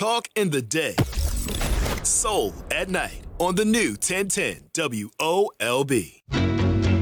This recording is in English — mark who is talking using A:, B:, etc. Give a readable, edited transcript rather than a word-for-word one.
A: Talk in the day. Soul at night on the new 1010 WOLB.